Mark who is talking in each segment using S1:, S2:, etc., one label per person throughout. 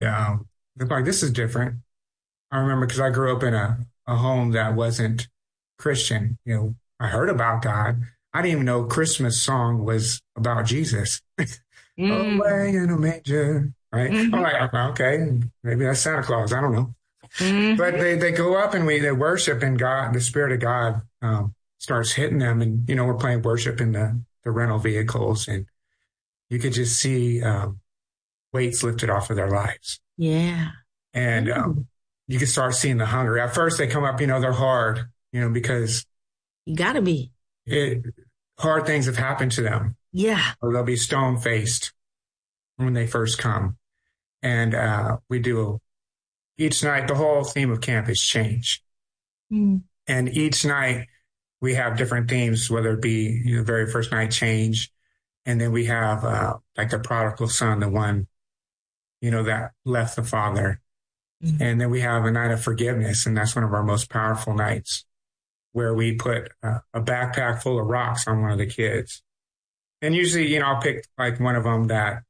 S1: It's like, this is different. I remember because I grew up in a home that wasn't Christian. I heard about God. I didn't even know Christmas song was about Jesus. Away in a manger, right? I'm
S2: Mm-hmm.
S1: like, okay, maybe that's Santa Claus. I don't know. But
S2: Mm-hmm.
S1: they go up and they worship, and God, the Spirit of God, starts hitting them. And, we're playing worship in the rental vehicles, and you could just see weights lifted off of their lives.
S2: Yeah.
S1: And you can start seeing the hunger. At first, they come up, they're hard, because
S2: You gotta be.
S1: hard things have happened to them.
S2: Yeah.
S1: Or they'll be stone faced when they first come. And we do each night, the whole theme of camp is change.
S2: Mm.
S1: And each night we have different themes, whether it be the very first night, change. And then we have like the prodigal son, the one, that left the father. Mm-hmm. And then we have a night of forgiveness. And that's one of our most powerful nights, where we put a backpack full of rocks on one of the kids. And usually, I'll pick like one of them that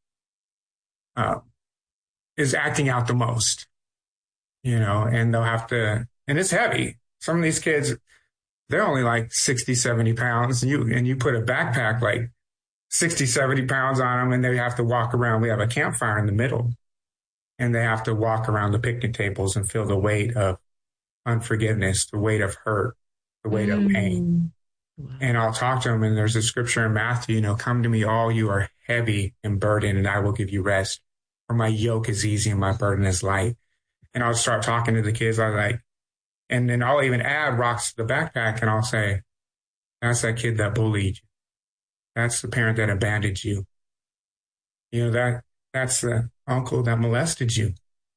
S1: is acting out the most, and they'll have to, and it's heavy. Some of these kids, they're only like 60, 70 pounds. And you put a backpack like 60, 70 pounds on them, and they have to walk around. We have a campfire in the middle, and they have to walk around the picnic tables and feel the weight of unforgiveness, the weight of hurt, the weight of pain. Wow. And I'll talk to them, and there's a scripture in Matthew, come to me, all you are heavy and burdened, and I will give you rest. For my yoke is easy and my burden is light. And I'll start talking to the kids. And then I'll even add rocks to the backpack, and I'll say, that's that kid that bullied you. That's the parent that abandoned you. That's the uncle that molested you.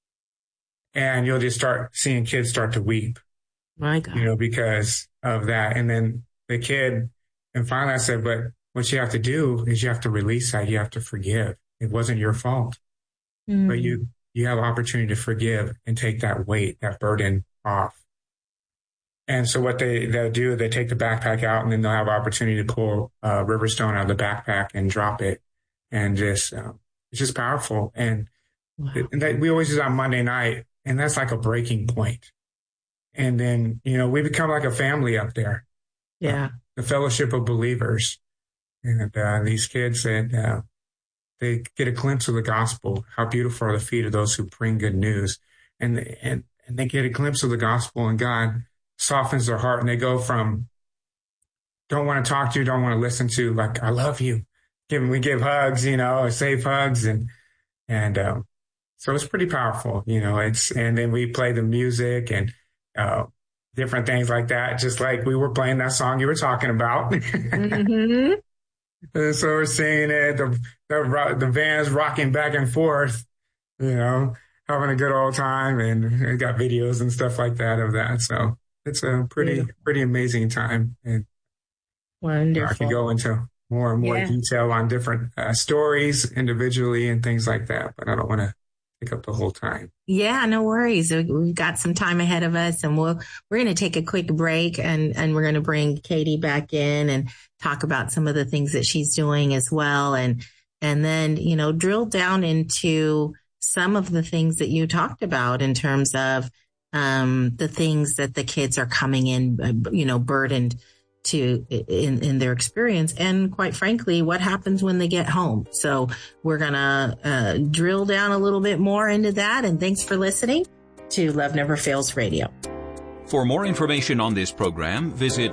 S1: And you'll just start seeing kids start to weep.
S2: My God.
S1: Because of that. And then the kid, and finally I said, but what you have to do is you have to release that. You have to forgive. It wasn't your fault. Mm. But you have opportunity to forgive and take that weight, that burden off. And so what they'll do, they take the backpack out, and then they'll have opportunity to pull Riverstone out of the backpack and drop it. And just, it's just powerful. And wow. We always do that on Monday night, and that's like a breaking point. And then, we become like a family up there.
S2: Yeah.
S1: The fellowship of believers. And these kids, that they get a glimpse of the gospel. How beautiful are the feet of those who bring good news. And they get a glimpse of the gospel, and God softens their heart, and they go from don't want to talk to you, don't want to listen to, like, I love you. We give hugs, safe hugs. And so it's pretty powerful, and then we play the music and different things like that, just like we were playing that song you were talking about. Mm-hmm. And so we're singing it, the van's rocking back and forth, having a good old time, and we got videos and stuff like that of that. So it's a pretty amazing time. And
S2: wonderful.
S1: I could go into more and more detail on different stories individually and things like that, but I don't want to take up the whole time.
S2: Yeah, no worries. We've got some time ahead of us, and we're going to take a quick break, and we're going to bring Katie back in and talk about some of the things that she's doing as well. And then, drill down into some of the things that you talked about in terms of the things that the kids are coming in, burdened to in their experience, and quite frankly, what happens when they get home. So we're gonna drill down a little bit more into that. And thanks for listening to Love Never Fails Radio.
S3: For more information on this program, visit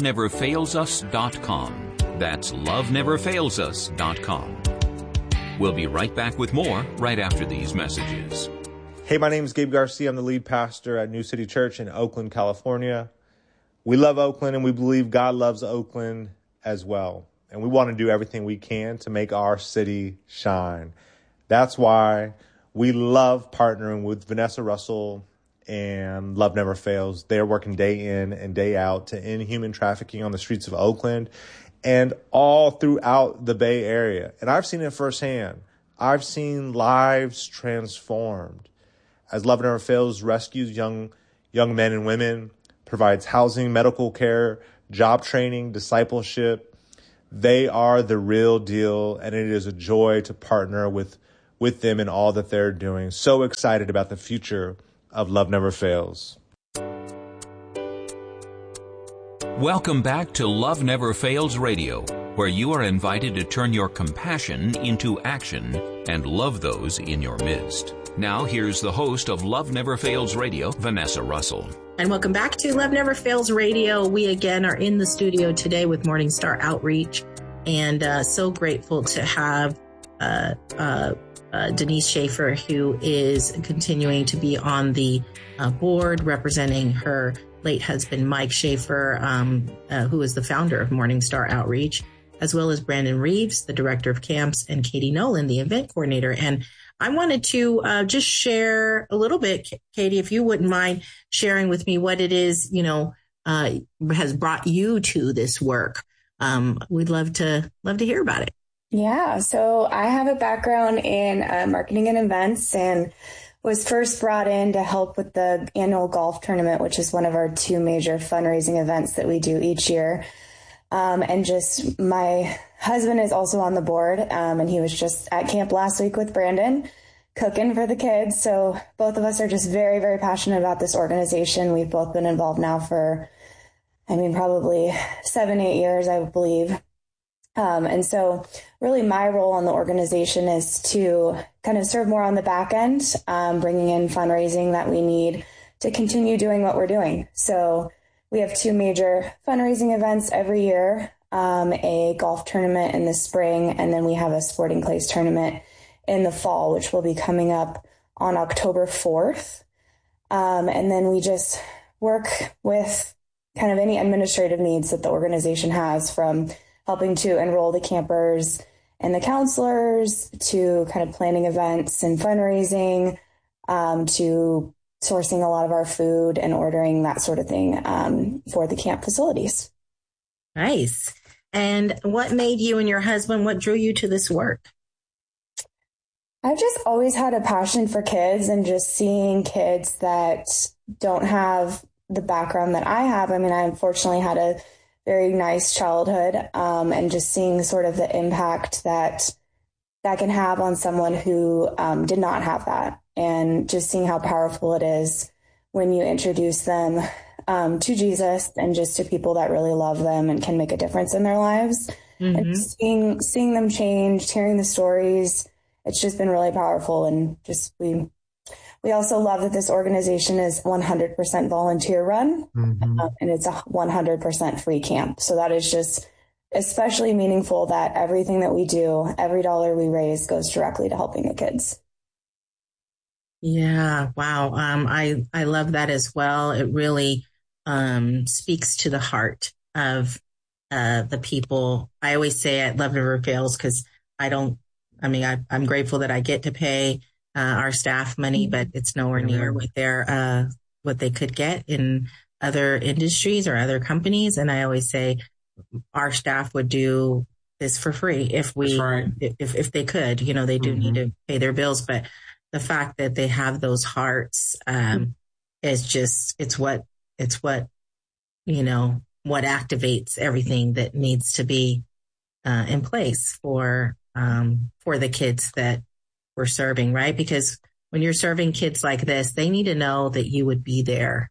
S3: loveneverfailsus.com. That's loveneverfailsus.com. We'll be right back with more right after these messages.
S4: Hey, my name is Gabe Garcia. I'm the lead pastor at New City Church in Oakland, California. We love Oakland, and we believe God loves Oakland as well. And we want to do everything we can to make our city shine. That's why we love partnering with Vanessa Russell and Love Never Fails. They're working day in and day out to end human trafficking on the streets of Oakland and all throughout the Bay Area. And I've seen it firsthand. I've seen lives transformed as Love Never Fails rescues young men and women, provides housing, medical care, job training, discipleship. They are the real deal, and it is a joy to partner with with them in all that they're doing. So excited about the future of Love Never Fails.
S3: Welcome back to Love Never Fails Radio, where you are invited to turn your compassion into action and love those in your midst. Now, here's the host of Love Never Fails Radio, Vanessa Russell.
S2: And welcome back to Love Never Fails Radio. We again are in the studio today with Morning Star Outreach, and so grateful to have Denise Schaefer, who is continuing to be on the board representing her late husband, Mike Schaefer, who is the founder of Morning Star Outreach, as well as Brandon Reeves, the director of camps, and Katie Nolan, the event coordinator. And I wanted to just share a little bit, Katie, if you wouldn't mind sharing with me what it is, has brought you to this work. We'd love to hear about it.
S5: Yeah, so I have a background in marketing and events, and was first brought in to help with the annual golf tournament, which is one of our two major fundraising events that we do each year. And just my husband is also on the board, and he was just at camp last week with Brandon cooking for the kids. So both of us are just very, very passionate about this organization. We've both been involved now for, probably 7-8 years, I believe. And so really my role on the organization is to kind of serve more on the back end, bringing in fundraising that we need to continue doing what we're doing. So we have two major fundraising events every year, a golf tournament in the spring, and then we have a sporting clays tournament in the fall, which will be coming up on October 4th. And then we just work with kind of any administrative needs that the organization has, from helping to enroll the campers and the counselors, to kind of planning events and fundraising, to sourcing a lot of our food and ordering that sort of thing for the camp facilities.
S2: Nice. And what made you and your husband, what drew you to this work?
S5: I've just always had a passion for kids, and just seeing kids that don't have the background that I have. I unfortunately had a very nice childhood, and just seeing sort of the impact that can have on someone who did not have that, and just seeing how powerful it is when you introduce them to Jesus, and just to people that really love them and can make a difference in their lives. Mm-hmm. And seeing them change, hearing the stories, it's just been really powerful. And just we also love that this organization is 100% volunteer run, mm-hmm. And it's a 100% free camp. So that is just especially meaningful, that everything that we do, every dollar we raise, goes directly to helping the kids.
S2: Yeah. Wow. I love that as well. It really speaks to the heart of the people. I always say at Love Never Fails, because I'm grateful that I get to pay our staff money, but it's nowhere near what they could get in other industries or other companies. And I always say our staff would do this for free if they could. They do need to pay their bills, but the fact that they have those hearts is just what activates everything that needs to be in place for the kids that we're serving, right? Because when you're serving kids like this, they need to know that you would be there.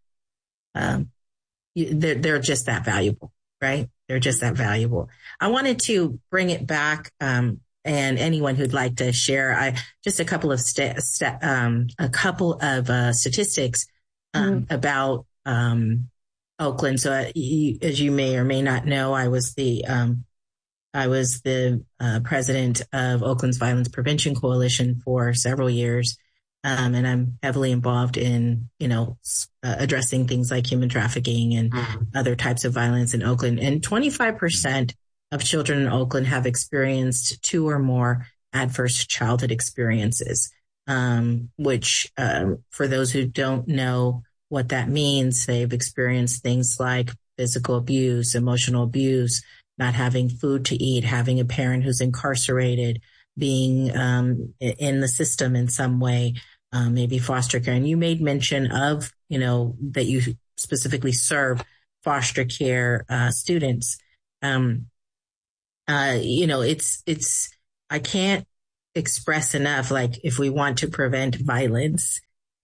S2: They're just that valuable, right? They're just that valuable. I wanted to bring it back, and anyone who'd like to share, just a couple of statistics about Oakland. So, as you may or may not know, I was the president of Oakland's Violence Prevention Coalition for several years. And I'm heavily involved in, addressing things like human trafficking and other types of violence in Oakland. And 25% of children in Oakland have experienced 2 or more adverse childhood experiences, which, for those who don't know what that means, they've experienced things like physical abuse, emotional abuse, not having food to eat, having a parent who's incarcerated, being in the system in some way, maybe foster care. And you made mention of, that you specifically serve foster care express enough, like if we want to prevent violence,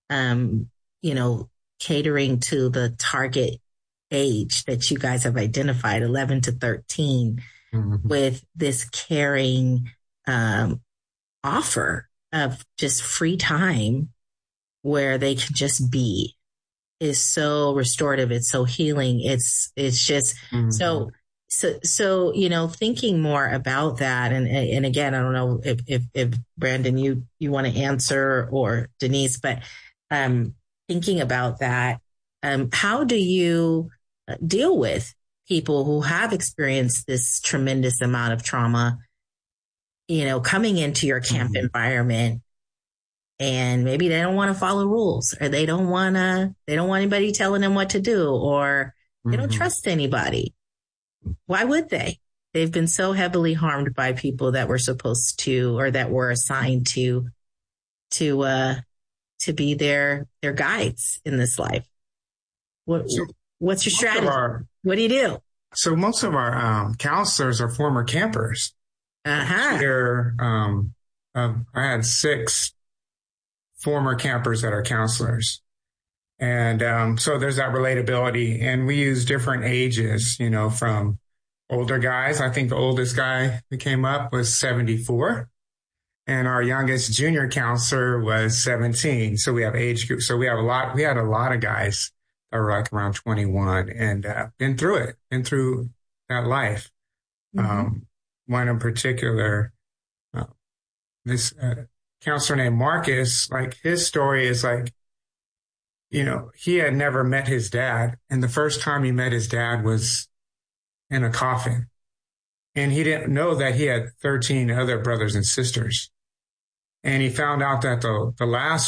S2: catering to the target age that you guys have identified, 11 to 13, with this caring offer of just free time where they can just be, is so restorative. It's so healing. It's just so, thinking more about that. And again, I don't know if Brandon, you want to answer, or Denise, but thinking about that, how do you deal with people who have experienced this tremendous amount of trauma, coming into your camp environment, and maybe they don't want to follow rules, or they don't want anybody telling them what to do, or they don't trust anybody. Why would they? They've been so heavily harmed by people that were supposed to, or that were assigned to be their guides in this life. What's your strategy? What do you do?
S1: So most of our counselors are former campers. I had 6 former campers that are counselors. And so there's that relatability. And we use different ages, from older guys. I think the oldest guy who came up was 74. And our youngest junior counselor was 17. So we have age groups. So we had a lot of guys that were like around 21 and been through that life. One in particular, this counselor named Marcus, like his story is like, he had never met his dad. And the first time he met his dad was in a coffin. And he didn't know that he had 13 other brothers and sisters. And he found out that the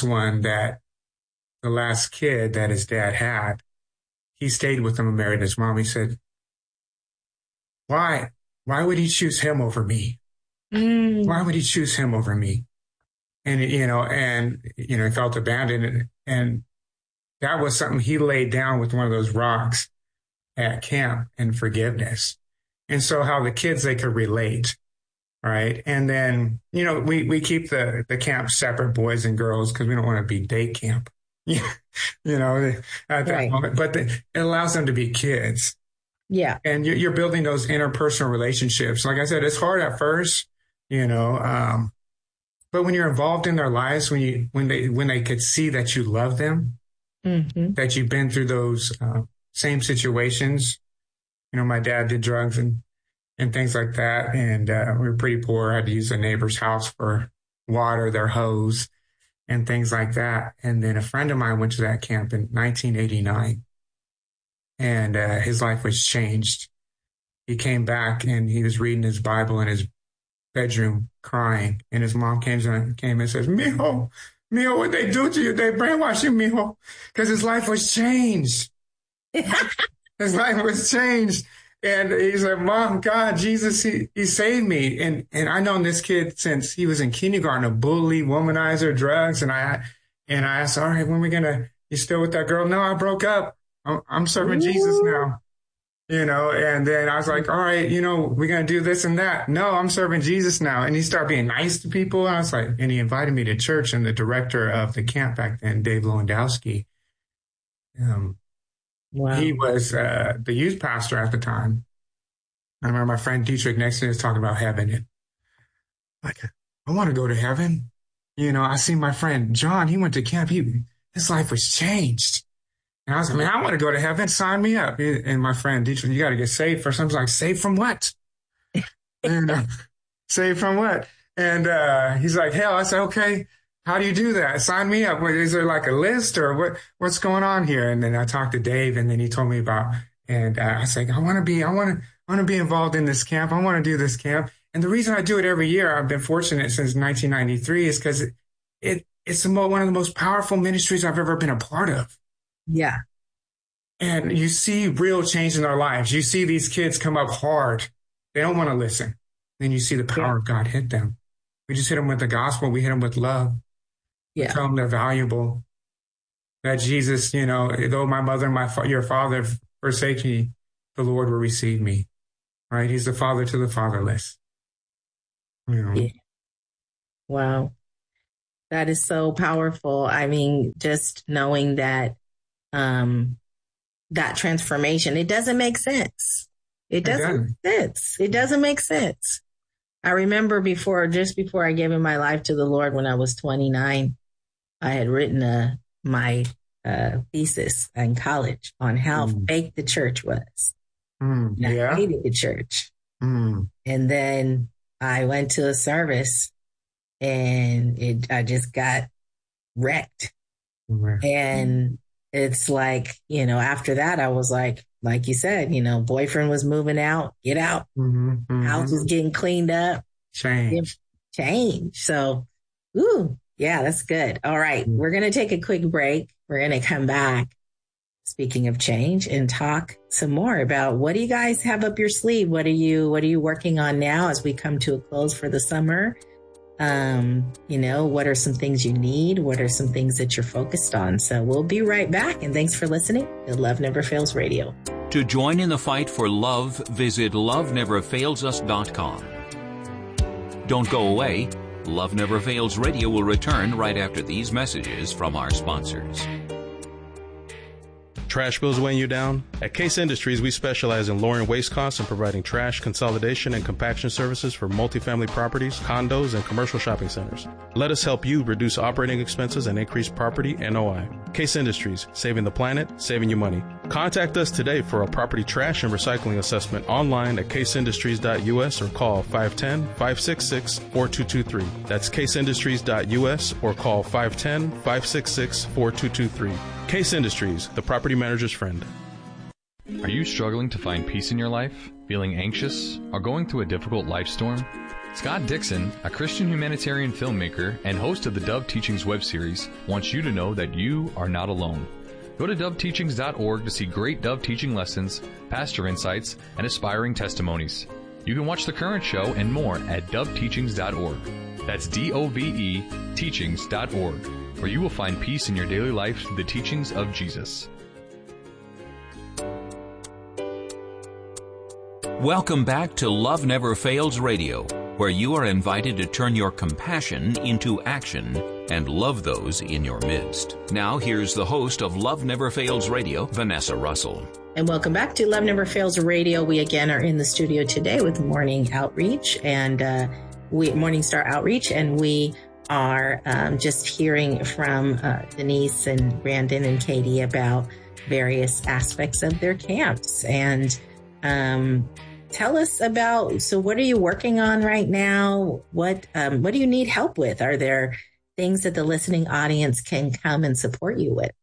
S1: last kid that his dad had, he stayed with him and married his mom. He said, why would he choose him over me? Why would he choose him over me? And, he felt abandoned. And that was something he laid down with one of those rocks at camp in forgiveness. And so how the kids, they could relate. Right. And then, we keep the camp separate, boys and girls, because we don't want to be day camp, at that moment. But it allows them to be kids.
S2: Yeah. And
S1: you're building those interpersonal relationships. Like I said, it's hard at first, but when you're involved in their lives, when they could see that you love them, that you've been through those same situations. My dad did drugs and things like that. And we were pretty poor. I had to use a neighbor's house for water, their hose, and things like that. And then a friend of mine went to that camp in 1989. And his life was changed. He came back and he was reading his Bible in his bedroom crying. And his mom came and says, Mijo, what they do to you? They brainwash you, Mijo. Because his life was changed. His life was changed. And he said, Mom, God, Jesus, he saved me. And I known this kid since he was in kindergarten, a bully, womanizer, drugs. And I asked, all right, when we you still with that girl? No, I broke up. I'm serving Jesus now, and then I was like, all right, we're going to do this and that. No, I'm serving Jesus now. And he started being nice to people. And I was like, and he invited me to church, and the director of the camp back then, Dave Lewandowski, he was the youth pastor at the time. I remember my friend Dietrich next to me was talking about heaven. And like, I want to go to heaven. I see my friend John, he went to camp. His life was changed. And I was like, man, I want to go to heaven. Sign me up. And my friend Dietrich, you got to get saved first. I was like, saved from what? And saved from what? And he's like, hell. I said, okay, how do you do that? Sign me up. Is there like a list or what's going on here? And then I talked to Dave, and then he told me about, and I was like, I want to be involved in this camp. I want to do this camp. And the reason I do it every year, I've been fortunate since 1993, is because it's one of the most powerful ministries I've ever been a part of.
S2: Yeah.
S1: And you see real change in their lives. You see these kids come up hard. They don't want to listen. Then you see the power of God hit them. We just hit them with the gospel. We hit them with love. Yeah. We tell them they're valuable. That Jesus, though my mother and your father forsake me, the Lord will receive me. Right? He's the father to the fatherless.
S2: Yeah. Wow. That is so powerful. I mean, just knowing that, that transformation, it doesn't make sense. It doesn't make sense. It doesn't make sense. I remember just before I gave my life to the Lord when I was 29, I had written my thesis in college on how fake the church was. I hated the church. And then I went to a service and I just got wrecked. And it's like, after that, I was like you said, boyfriend was moving out, get out. House was getting cleaned up. Change. So, yeah, that's good. All right. We're going to take a quick break. We're going to come back, speaking of change, and talk some more about what do you guys have up your sleeve? What are you working on now as we come to a close for the summer? What are some things you need? What are some things that you're focused on? So we'll be right back. And thanks for listening to Love Never Fails Radio.
S3: To join in the fight for love, visit loveneverfailsus.com. Don't go away. Love Never Fails Radio will return right after these messages from our sponsors.
S6: Trash bills weighing you down? At Case Industries, we specialize in lowering waste costs and providing trash consolidation and compaction services for multifamily properties, condos, and commercial shopping centers. Let us help you reduce operating expenses and increase property NOI. Case Industries, saving the planet, saving you money. Contact us today for a property trash and recycling assessment online at caseindustries.us or call 510-566-4223. That's caseindustries.us or call 510-566-4223. Case Industries, the property manager's friend.
S7: Are you struggling to find peace in your life, feeling anxious, or going through a difficult life storm? Scott Dixon, a Christian humanitarian filmmaker and host of the Dove Teachings web series, wants you to know that you are not alone. Go to doveteachings.org to see great Dove teaching lessons, pastor insights, and aspiring testimonies. You can watch the current show and more at doveteachings.org. That's DOVE teachings.org, where you will find peace in your daily life through the teachings of Jesus.
S3: Welcome back to Love Never Fails Radio, where you are invited to turn your compassion into action and love those in your midst. Now, here's the host of Love Never Fails Radio, Vanessa Russell.
S2: And welcome back to Love Never Fails Radio. We again are in the studio today with Morning Outreach and Morning Star Outreach, and we are just hearing from Denise and Brandon and Katie about various aspects of their camps. And tell us about, so what are you working on right now? What do you need help with? Are there things that the listening audience can come and support you with?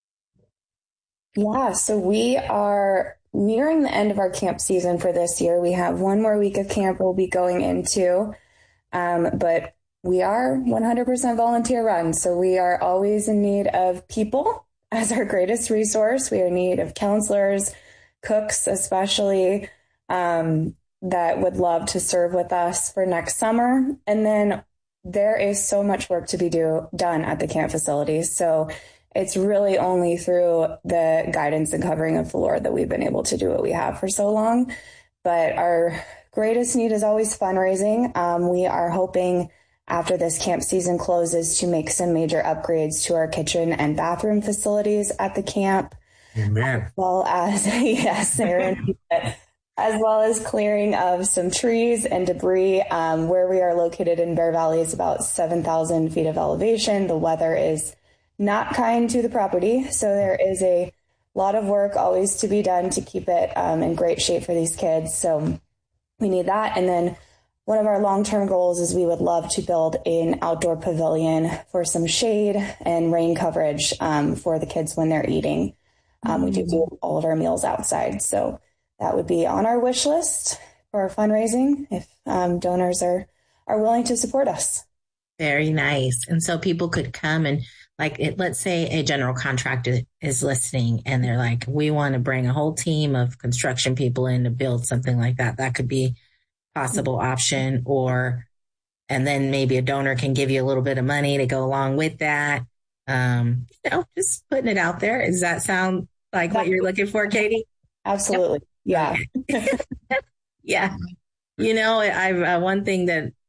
S5: Yeah, so we are nearing the end of our camp season for this year. We have one more week of camp we'll be going into, but we are 100% volunteer run. So we are always in need of people as our greatest resource. We are in need of counselors, cooks especially, that would love to serve with us for next summer. And then there is so much work to be done at the camp facilities. So it's really only through the guidance and covering of the Lord that we've been able to do what we have for so long. But our greatest need is always fundraising. We are hoping after this camp season closes to make some major upgrades to our kitchen and bathroom facilities at the camp.
S1: Amen.
S5: As well as, yes, Aaron, as well as clearing of some trees and debris. Where we are located in Bear Valley is about 7,000 feet of elevation. The weather is not kind to the property, so there is a lot of work always to be done to keep it in great shape for these kids. So we need that. And then one of our long-term goals is we would love to build an outdoor pavilion for some shade and rain coverage for the kids when they're eating. We do all of our meals outside. So that would be on our wish list for fundraising if donors are willing to support us.
S2: Very nice. And so people could come and let's say a general contractor is listening and they're like, we want to bring a whole team of construction people in to build something like that. That could be a possible option. And then maybe a donor can give you a little bit of money to go along with that. Just putting it out there. Does that sound like what you're looking for, Katie?
S5: Absolutely. Yeah.
S2: Yeah. I've one thing that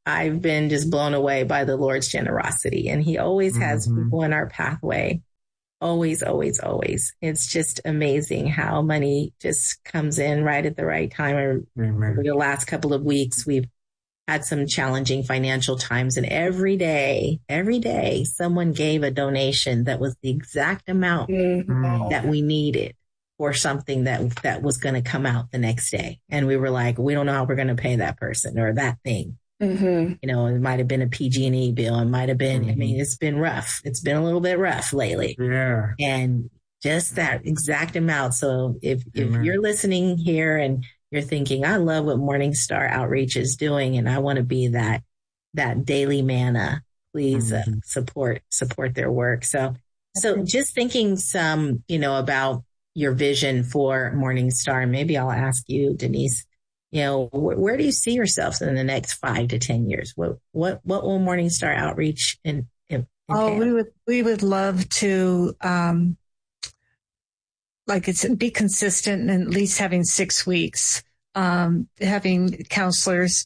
S2: I've been just blown away by the Lord's generosity, and he always has people in our pathway. Always, always, always. It's just amazing how money just comes in right at the right time. Over the last couple of weeks, we've had some challenging financial times, and every day, someone gave a donation that was the exact amount that we needed for something that was going to come out the next day. And we were like, we don't know how we're going to pay that person or that thing. You know, it might have been a PG&E bill. It might have been, I mean, it's been rough. It's been a little bit rough lately.
S1: Yeah.
S2: And just that exact amount. So if you're listening here and you're thinking, I love what Morning Star Outreach is doing, and I want to be that daily manna, please support their work. So just thinking some, you know, about your vision for Morning Star, maybe I'll ask you, Denise, you know, where do you see yourselves in the next 5 to 10 years? What will Morning Star Outreach entail?
S8: We would love to, be consistent and at least having 6 weeks, having counselors.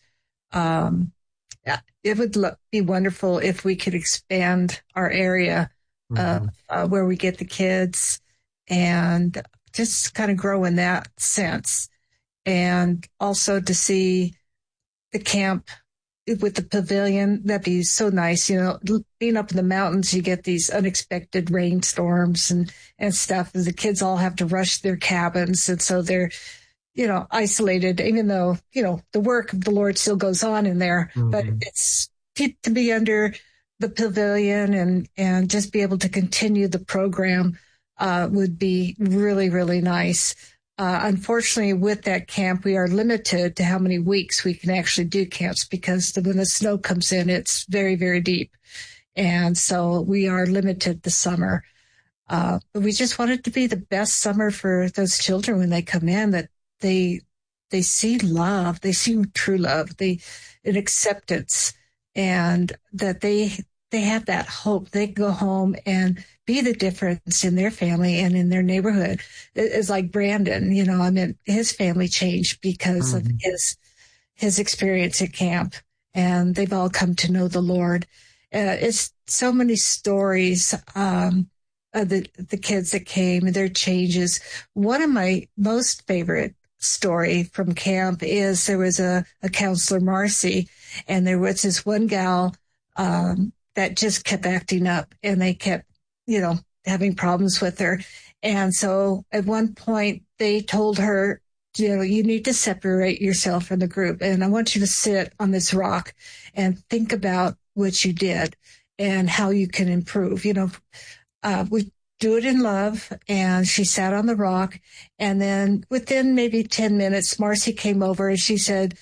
S8: It would be wonderful if we could expand our area where we get the kids and just kind of grow in that sense. And also to see the camp with the pavilion, that'd be so nice. You know, being up in the mountains, you get these unexpected rainstorms and stuff. And the kids all have to rush their cabins. And so they're, you know, isolated, even though, you know, the work of the Lord still goes on in there. But it's to be under the pavilion and just be able to continue the program would be really, really nice. Unfortunately, with that camp, we are limited to how many weeks we can actually do camps because when the snow comes in, it's very, very deep. And so we are limited this summer. But we just want it to be the best summer for those children when they come in, that they see love, they see true love, an acceptance, and that they have that hope. They can go home and be the difference in their family and in their neighborhood. It's like Brandon, you know, I mean, his family changed because of his experience at camp, and they've all come to know the Lord. It's so many stories of the kids that came and their changes. One of my most favorite story from camp is there was a counselor, Marcy, and there was this one gal that just kept acting up, and they kept, you know, having problems with her. And so at one point they told her, you know, you need to separate yourself from the group. And I want you to sit on this rock and think about what you did and how you can improve. You know, we do it in love. And she sat on the rock. And then within maybe 10 minutes, Marcy came over and she said,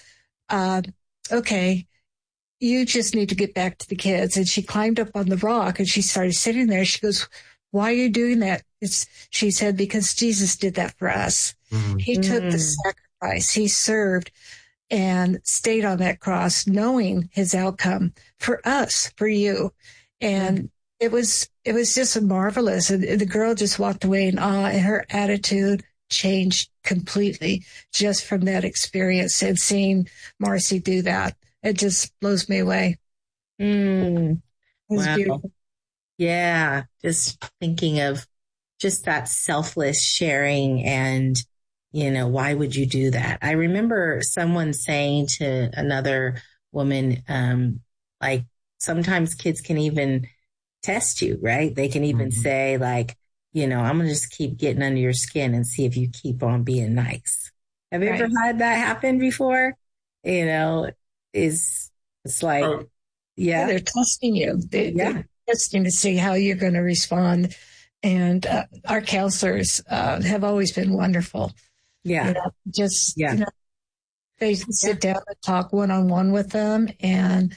S8: okay, you just need to get back to the kids. And she climbed up on the rock and she started sitting there. She goes, why are you doing that? She said, because Jesus did that for us. He took the sacrifice. He served and stayed on that cross, knowing his outcome for us, for you. And it was just marvelous. And the girl just walked away in awe, and her attitude changed completely just from that experience and seeing Marcy do that. It just blows me away. It was beautiful.
S2: Yeah. Just thinking of just that selfless sharing and, you know, why would you do that? I remember someone saying to another woman, like sometimes kids can even test you, right? They can even say like, you know, I'm going to just keep getting under your skin and see if you keep on being nice. Have you ever had that happen before? You know, it's like, yeah,
S8: they're testing you. They're testing to see how you're going to respond. And our counselors have always been wonderful.
S2: Yeah.
S8: You know, you know, they sit down and talk one-on-one with them. And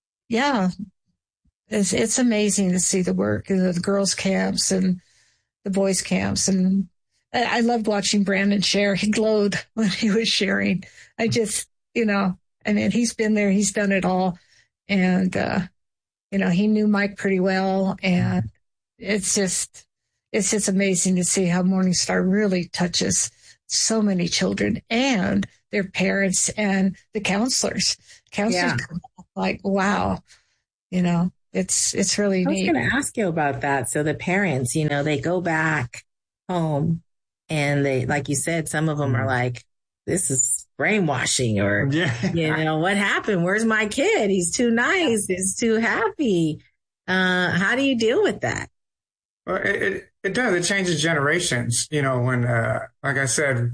S8: it's amazing to see the work of the girls' camps and the boys' camps. And I loved watching Brandon share. He glowed when he was sharing. I just, you know, I mean, he's been there, he's done it all. And, you know, he knew Mike pretty well. And it's just amazing to see how Morning Star really touches so many children and their parents and the counselors. Counselors come back like, wow, it's really neat.
S2: I was going to ask you about that. So the parents, they go back home and they, like you said, some of them are like, this is brainwashing, or, what happened? Where's my kid? He's too nice. He's too happy. How do you deal with that?
S1: Well, it does. It changes generations. When, like I said,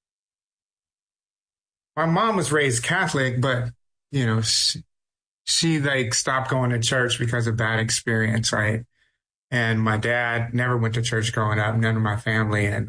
S1: my mom was raised Catholic, but, she like stopped going to church because of bad experience, right? And my dad never went to church growing up, none of my family. And,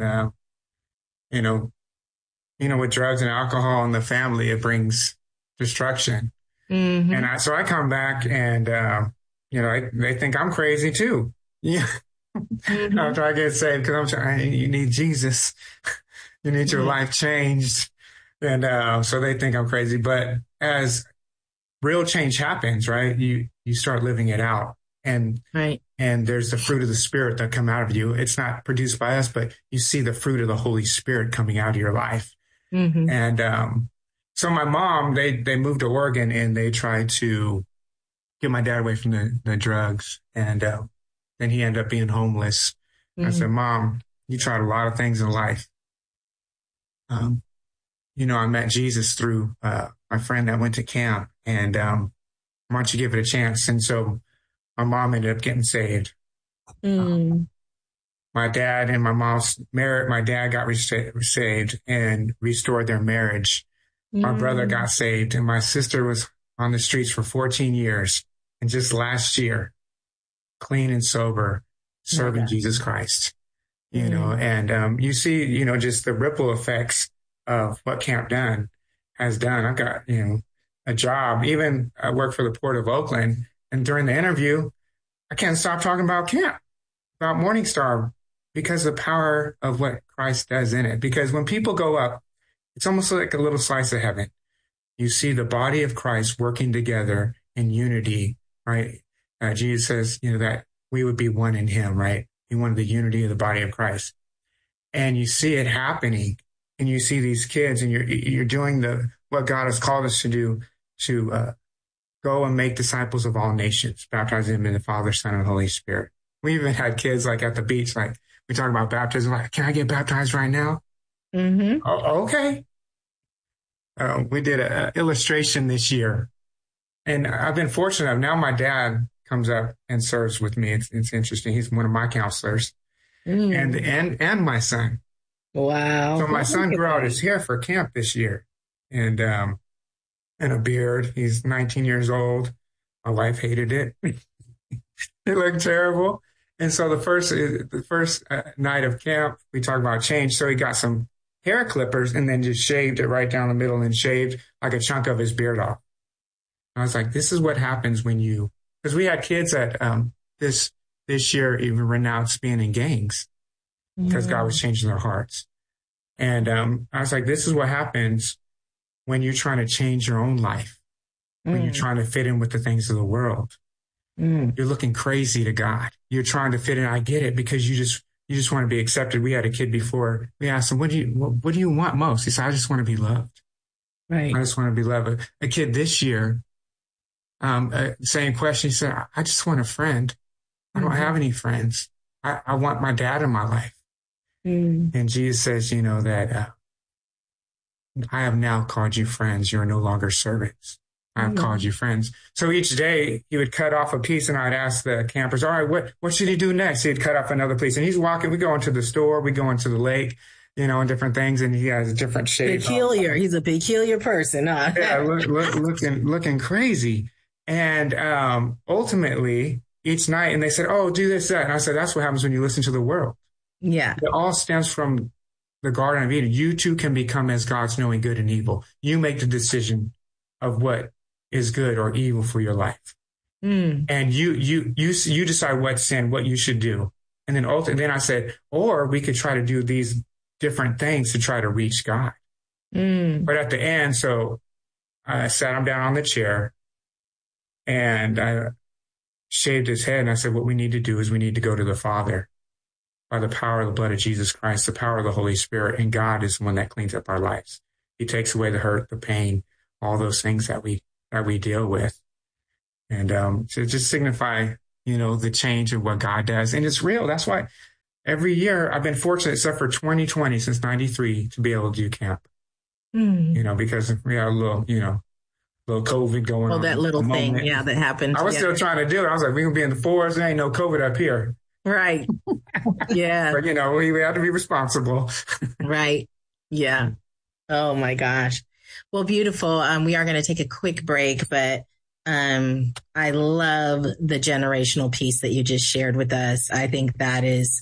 S1: with drugs and alcohol in the family, it brings destruction. Mm-hmm. And so I come back and, they think I'm crazy too. Yeah. Mm-hmm. After I get saved, because you need Jesus. You need your life changed. And so they think I'm crazy. But as real change happens, right, you start living it out. And there's the fruit of the Spirit that come out of you. It's not produced by us, but you see the fruit of the Holy Spirit coming out of your life. Mm-hmm. And so my mom, they moved to Oregon and they tried to get my dad away from the drugs. And then he ended up being homeless. Mm-hmm. I said, Mom, you tried a lot of things in life. I met Jesus through my friend that went to camp. And why don't you give it a chance? And so my mom ended up getting saved. My dad and my mom's married. My dad got saved and restored their marriage. My brother got saved, and my sister was on the streets for 14 years. And just last year, clean and sober, serving Jesus Christ. And you see, just the ripple effects of what Camp Done has done. I've got, a job. Even I work for the Port of Oakland. And during the interview, I can't stop talking about camp, about Morning Star, because of the power of what Christ does in it. Because when people go up, it's almost like a little slice of heaven. You see the body of Christ working together in unity, right? Jesus says, that we would be one in him, right? He wanted the unity of the body of Christ. And you see it happening, and you see these kids, and you're doing what God has called us to do, to go and make disciples of all nations, baptizing them in the Father, Son, and Holy Spirit. We even had kids like at the beach, like we talk about baptism, like, can I get baptized right now? Mm-hmm. Oh, okay. We did an illustration this year, and I've been fortunate. Now my dad comes up and serves with me. It's interesting. He's one of my counselors, and my son.
S2: Wow.
S1: So my son grew out his hair for camp this year, and a beard. He's 19 years old. My wife hated it. It looked terrible. And so the first night of camp, we talked about change. So he got some hair clippers and then just shaved it right down the middle and shaved like a chunk of his beard off. And I was like, this is what happens because we had kids that this year even renounced being in gangs because God was changing their hearts. And I was like, this is what happens when you're trying to change your own life, when you're trying to fit in with the things of the world. You're looking crazy to God. You're trying to fit in. I get it, because you just want to be accepted. We had a kid before. We asked him, what do you want most? He said, I just want to be loved. Right. I just want to be loved. A kid this year, same question. He said, I just want a friend. I don't have any friends. I want my dad in my life. And Jesus says, that I have now called you friends. You are no longer servants. I have called you friends. So each day he would cut off a piece, and I'd ask the campers, all right, what should he do next? He'd cut off another piece, and he's walking. We go into the store, we go into the lake, and different things, and he has different shades.
S2: Peculiar. He's a peculiar person, huh?
S1: Yeah, looking crazy. And ultimately, each night, and they said, oh, do this, that. And I said, that's what happens when you listen to the world. Yeah. It all stems from the Garden of Eden. You too can become as God's, knowing good and evil. You make the decision of what is good or evil for your life. And you decide what's sin, what you should do. And then I said, or we could try to do these different things to try to reach God. But at the end, so I sat him down on the chair and I shaved his head, and I said, what we need to do is we need to go to the Father by the power of the blood of Jesus Christ, the power of the Holy Spirit. And God is the one that cleans up our lives. He takes away the hurt, the pain, all those things that we deal with. And to just signify, the change of what God does. And it's real. That's why every year I've been fortunate, except for 2020, since 93, to be able to do camp. Because we had a little COVID going on.
S2: Oh, that little thing, that happened.
S1: I was still trying to do it. I was like, we're going to be in the forest. There ain't no COVID up here.
S2: Right. Yeah.
S1: But, we have to be responsible.
S2: Right. Yeah. Oh, my gosh. Well, beautiful. We are going to take a quick break, but I love the generational piece that you just shared with us. I think that is,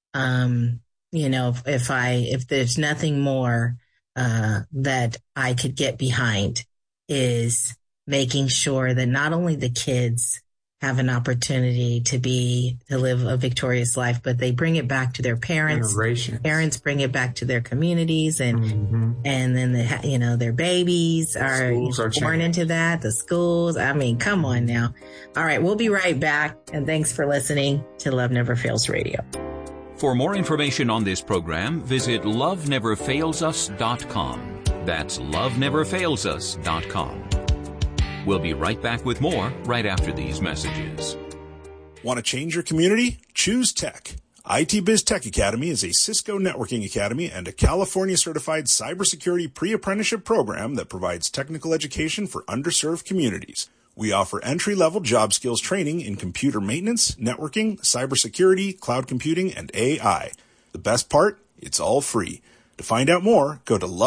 S2: if there's nothing more that I could get behind, is making sure that not only the kids have an opportunity to live a victorious life, but they bring it back to their parents. Parents bring it back to their communities, and then their babies are born into that. The schools. I mean, come on now. All right, we'll be right back, and thanks for listening to Love Never Fails Radio.
S3: For more information on this program, visit loveneverfailsus.com. That's loveneverfailsus.com. We'll be right back with more right after these messages.
S9: Want to change your community? Choose Tech. IT Biz Tech Academy is a Cisco networking academy and a California-certified cybersecurity pre-apprenticeship program that provides technical education for underserved communities. We offer entry-level job skills training in computer maintenance, networking, cybersecurity, cloud computing, and AI. The best part? It's all free. To find out more, go to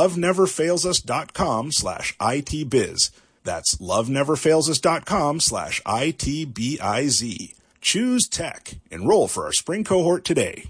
S9: loveneverfailsus.com/ITbiz. That's loveneverfailsus.com/ITBIZ. Choose Tech. Enroll for our spring cohort today.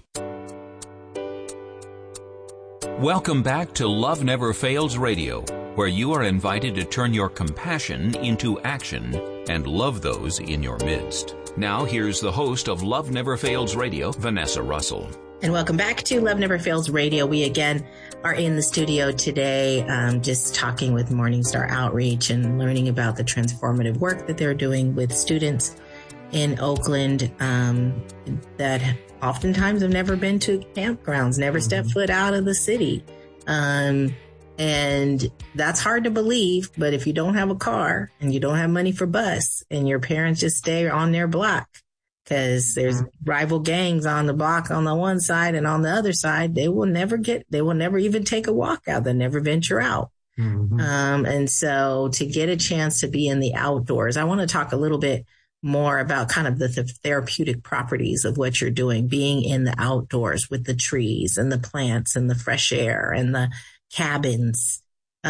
S3: Welcome back to Love Never Fails Radio, where you are invited to turn your compassion into action and love those in your midst. Now here's the host of Love Never Fails Radio, Vanessa Russell.
S2: And welcome back to Love Never Fails Radio. We again are in the studio today, just talking with Morningstar Outreach and learning about the transformative work that they're doing with students in Oakland that oftentimes have never been to campgrounds, never stepped foot out of the city. And that's hard to believe, but if you don't have a car and you don't have money for bus and your parents just stay on their block, because there's rival gangs on the block on the one side, and on the other side, they will never even take a walk out. They'll never venture out. And so to get a chance to be in the outdoors, I want to talk a little bit more about kind of the therapeutic properties of what you're doing, being in the outdoors with the trees and the plants and the fresh air and the cabins.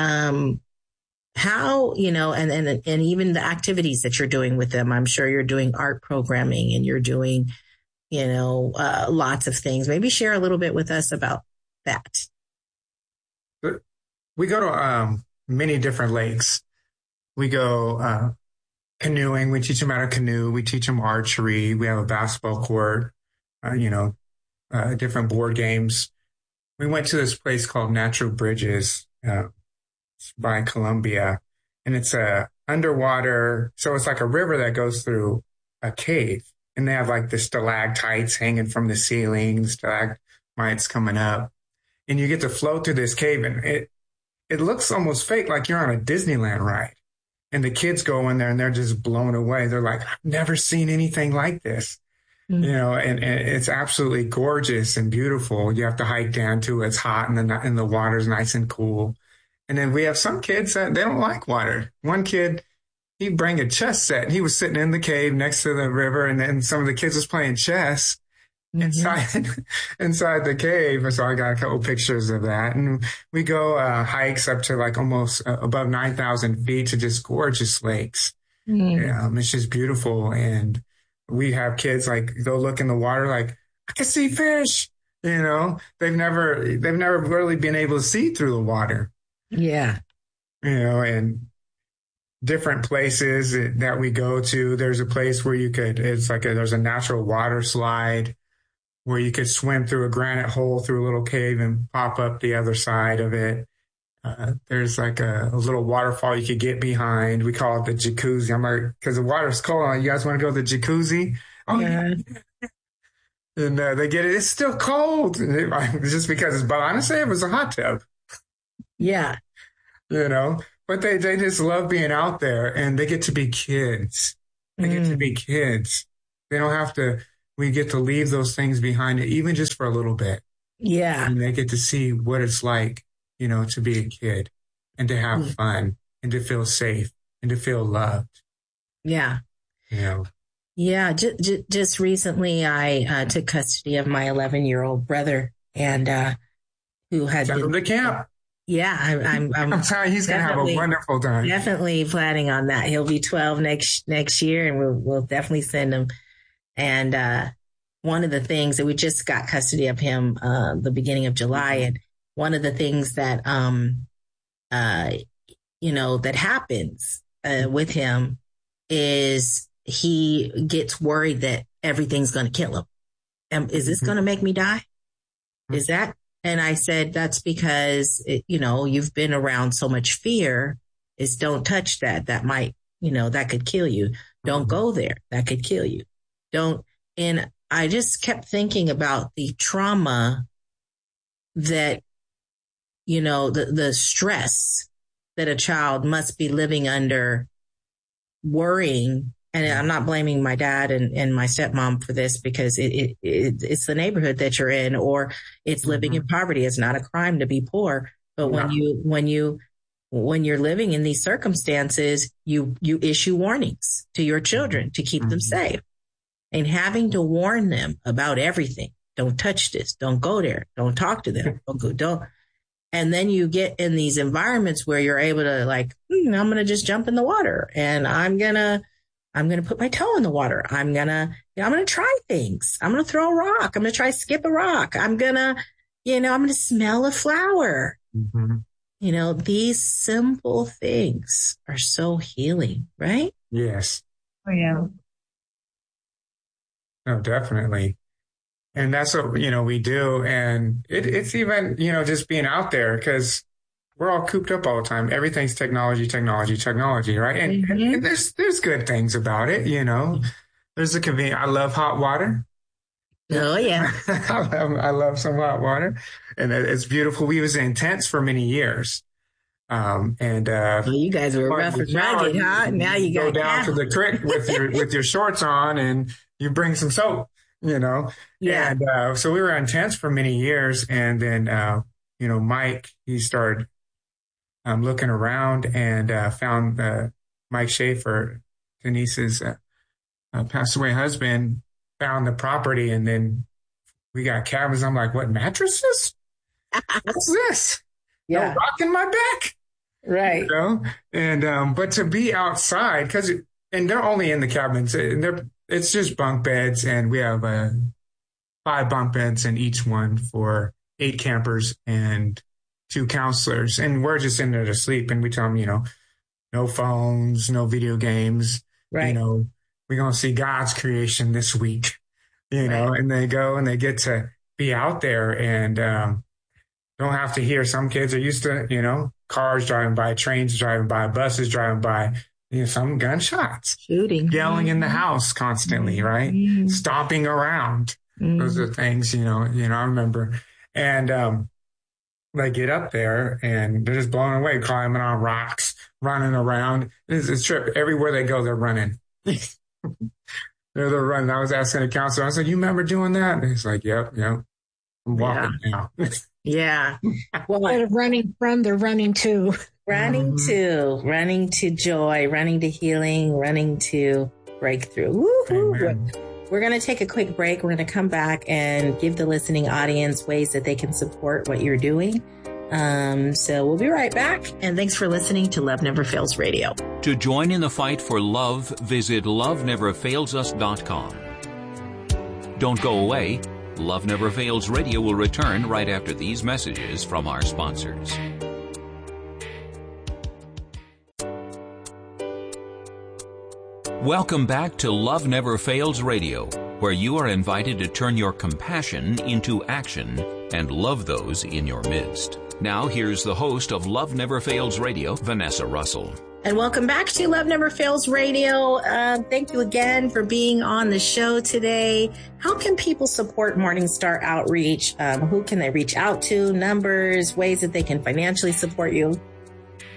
S2: How, and even the activities that you're doing with them. I'm sure you're doing art programming and you're doing, lots of things. Maybe share a little bit with us about that.
S1: We go to many different lakes. We go canoeing. We teach them how to canoe. We teach them archery. We have a basketball court, different board games. We went to this place called Natural Bridges by Columbia, and it's underwater. So it's like a river that goes through a cave, and they have like the stalactites hanging from the ceiling, stalagmites coming up, and you get to float through this cave, and it looks almost fake, like you're on a Disneyland ride. And the kids go in there and they're just blown away. They're like, I've never seen anything like this. And it's absolutely gorgeous and beautiful. You have to hike down to it. It's hot and the water's nice and cool. And then we have some kids that they don't like water. One kid, he'd bring a chess set, and he was sitting in the cave next to the river, and then some of the kids was playing chess inside the cave. So I got a couple pictures of that. And we go hikes up to like almost above 9,000 feet to just gorgeous lakes. It's just beautiful. And we have kids like they'll look in the water like, I can see fish. They've never really been able to see through the water.
S2: Yeah.
S1: And different places that we go to, there's a place where there's a natural water slide where you could swim through a granite hole through a little cave and pop up the other side of it. There's like a little waterfall you could get behind. We call it the jacuzzi. I'm like, because the water's cold. You guys want to go to the jacuzzi? Oh, yeah. And they get it. It's still cold. Just because but honestly, it was a hot tub.
S2: Yeah.
S1: But they just love being out there, and they get to be kids. They get to be kids. They don't have to, we get to leave those things behind, even just for a little bit.
S2: Yeah.
S1: And they get to see what it's like, to be a kid and to have fun and to feel safe and to feel loved.
S2: Yeah. Yeah. Just recently, I took custody of my 11-year-old brother, and who had
S1: sent him to camp.
S2: Yeah,
S1: I'm sorry, he's gonna have a wonderful time.
S2: Definitely planning on that. He'll be 12 next year, and we'll definitely send him. And one of the things that we just got custody of him the beginning of July, and one of the things that that happens with him is he gets worried that everything's going to kill him. Is this going to make me die? Is that? And I said, that's because, you've been around so much fear, is don't touch that. That might, that could kill you. Don't go there. That could kill you. Don't. And I just kept thinking about the trauma that, the stress that a child must be living under, worrying. And I'm not blaming my dad and my stepmom for this, because it's the neighborhood that you're in, or it's living in poverty. It's not a crime to be poor. But when you're living in these circumstances, you issue warnings to your children to keep them safe, and having to warn them about everything. Don't touch this. Don't go there. Don't talk to them. Don't. And then you get in these environments where you're able to I'm going to just jump in the water, and I'm going to put my toe in the water. I'm going to try things. I'm going to throw a rock. I'm going to try skip a rock. I'm going to smell a flower. These simple things are so healing, right?
S1: Yes.
S8: Oh, yeah.
S1: No, definitely. And that's what, we do. And it's even, just being out there, because we're all cooped up all the time. Everything's technology, right? And there's good things about it, There's the convenience. I love hot water.
S2: Oh, yeah.
S1: I love some hot water. And it's beautiful. We was in tents for many years.
S2: Well, you guys were rough and rugged, huh? Now you
S1: go down to the creek with your shorts on, and you bring some soap, Yeah. And so we were in tents for many years. And then, Mike, he started looking around and found Mike Schaefer, Denise's passed away husband, found the property, and then we got cabins. I'm like, what, mattresses? What's this?
S2: Yeah.
S1: No rock in my back?
S2: Right.
S1: And but to be outside, and they're only in the cabins, and it's just bunk beds, and we have 5 bunk beds in each one for 8 campers and 2 counselors, and we're just in there to sleep. And we tell them, no phones, no video games.
S2: Right.
S1: We're going to see God's creation this week, right. And they go and they get to be out there and don't have to hear. Some kids are used to, cars driving by, trains driving by, buses driving by, some gunshots,
S2: shooting,
S1: yelling in the house constantly, right? Stomping around. Those are things, I remember. And, they get up there and they're just blown away, climbing on rocks, running around. It's a trip. Everywhere they go, they're running. They're running. I was asking a counselor, I said, you remember doing that? And he's like, yep. I'm walking now.
S2: Yeah.
S8: Well, instead of running from, they're running to.
S2: Running to joy, running to healing, running to breakthrough. Woo-hoo. We're going to take a quick break. We're going to come back and give the listening audience ways that they can support what you're doing. So we'll be right back. And thanks for listening to Love Never Fails Radio.
S3: To join in the fight for love, visit loveneverfailsus.com. Don't go away. Love Never Fails Radio will return right after these messages from our sponsors. Welcome back to Love Never Fails Radio, where you are invited to turn your compassion into action and love those in your midst. Now, here's the host of Love Never Fails Radio, Vanessa Russell.
S2: And welcome back to Love Never Fails Radio. Thank you again for being on the show today. How can people support Morning Star Outreach? Who can they reach out to? Numbers, ways that they can financially support you?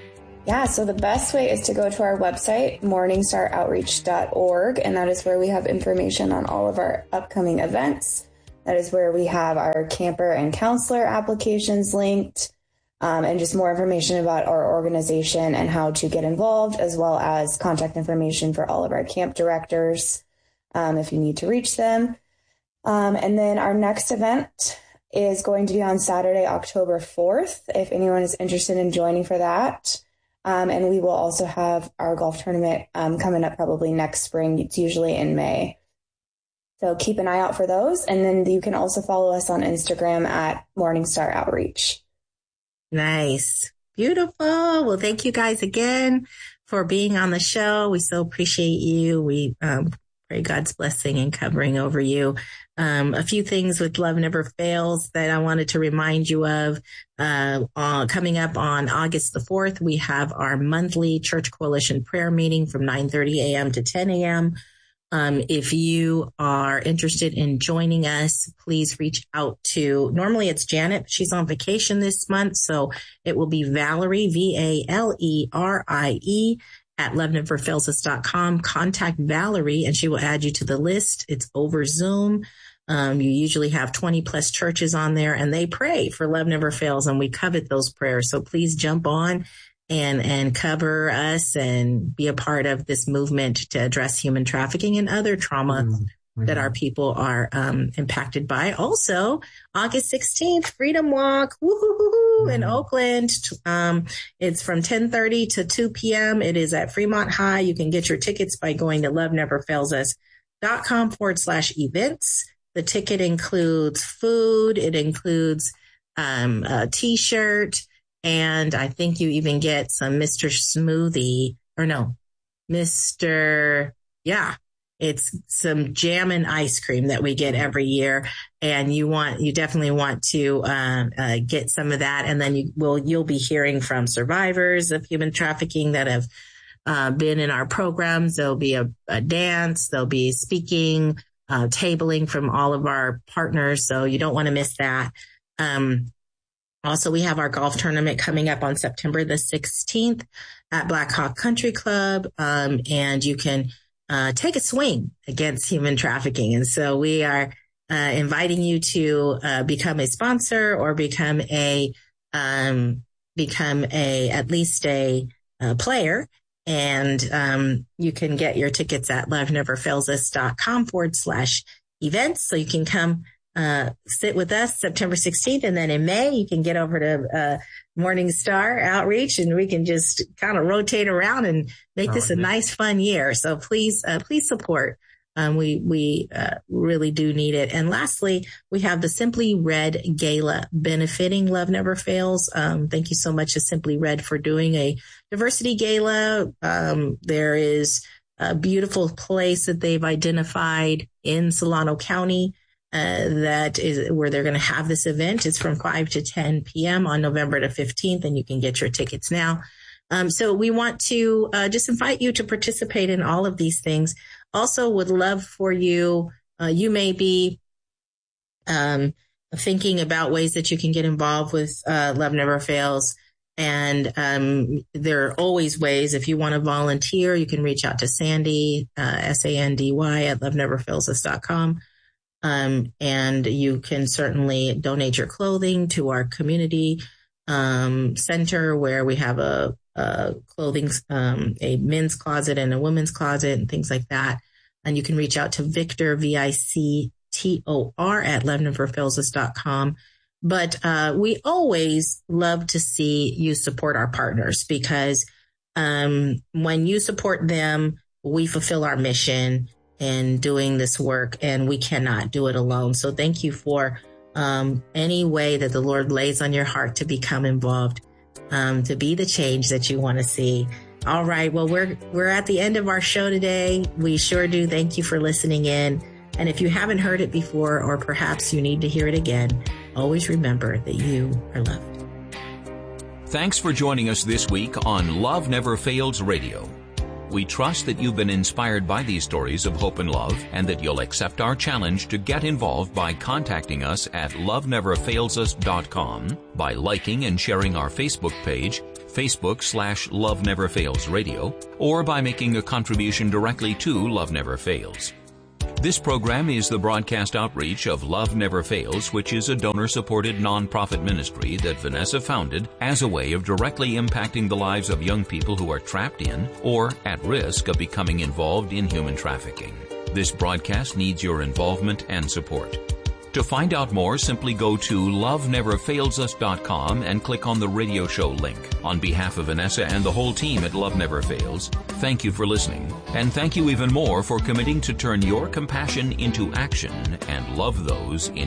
S5: Yeah, so the best way is to go to our website, morningstaroutreach.org, and that is where we have information on all of our upcoming events. That is where we have our camper and counselor applications linked, and just more information about our organization and how to get involved, as well as contact information for all of our camp directors if you need to reach them. And then our next event is going to be on Saturday, October 4th, if anyone is interested in joining for that. And we will also have our golf tournament coming up probably next spring. It's usually in May. So keep an eye out for those. And then you can also follow us on Instagram at Morningstar Outreach.
S2: Nice. Beautiful. Well, thank you guys again for being on the show. We so appreciate you. We pray God's blessing and covering over you. A few things with Love Never Fails that I wanted to remind you of. Coming up on August the 4th, we have our monthly Church Coalition prayer meeting from 9:30 a.m. to 10 a.m. If you are interested in joining us, please reach out to, normally it's Janet. She's on vacation this month, so it will be Valerie, Valerie, at loveneverfailsus.com. Contact Valerie and she will add you to the list. It's over Zoom. You usually have 20 plus churches on there and they pray for Love Never Fails, and we covet those prayers. So please jump on and cover us and be a part of this movement to address human trafficking and other trauma that our people are impacted by. Also, August 16th, Freedom Walk, in Oakland. It's from 10:30 to 2 p.m. It is at Fremont High. You can get your tickets by going to loveneverfailsus.com/events. The ticket includes food. It includes a T-shirt. And I think you even get some Mr. Smoothie, it's some jam and ice cream that we get every year. And you definitely want to get some of that. And then you'll be hearing from survivors of human trafficking that have been in our programs. There'll be a dance, there'll be speaking, tabling from all of our partners. So you don't want to miss that. Also, we have our golf tournament coming up on September the 16th at Black Hawk Country Club. And you can take a swing against human trafficking. And so we are inviting you to become a sponsor or become at least a player. And you can get your tickets at loveneverfailsus.com/events. So you can come sit with us September 16th. And then in May, you can get over to Morningstar Outreach and we can just kind of rotate around and make this a nice, fun year. So please support. We really do need it. And lastly, we have the Simply Red Gala benefiting Love Never Fails. Thank you so much to Simply Red for doing a diversity gala. There is a beautiful place that they've identified in Solano County that is where they're going to have this event. It's from 5 to 10 p.m. on November the 15th, and you can get your tickets now. So we want to just invite you to participate in all of these things. Also would love for you, you may be thinking about ways that you can get involved with Love Never Fails. And there are always ways. If you want to volunteer, you can reach out to Sandy, Sandy at loveneverfailsus.com. And you can certainly donate your clothing to our community center where we have a clothing, a men's closet and a women's closet and things like that. And you can reach out to Victor, Victor, at loveneverfailsus.com. But we always love to see you support our partners because when you support them, we fulfill our mission in doing this work, and we cannot do it alone. So thank you for any way that the Lord lays on your heart to become involved, to be the change that you want to see. All right. Well, we're at the end of our show today. We sure do. Thank you for listening in. And if you haven't heard it before, or perhaps you need to hear it again, always remember that you are loved.
S3: Thanks for joining us this week on Love Never Fails Radio. We trust that you've been inspired by these stories of hope and love, and that you'll accept our challenge to get involved by contacting us at loveneverfailsus.com, by liking and sharing our Facebook page, Facebook/Love Never Fails Radio, or by making a contribution directly to Love Never Fails. This program is the broadcast outreach of Love Never Fails, which is a donor-supported nonprofit ministry that Vanessa founded as a way of directly impacting the lives of young people who are trapped in or at risk of becoming involved in human trafficking. This broadcast needs your involvement and support. To find out more, simply go to loveneverfailsus.com and click on the radio show link. On behalf of Vanessa and the whole team at Love Never Fails, thank you for listening. And thank you even more for committing to turn your compassion into action and love those in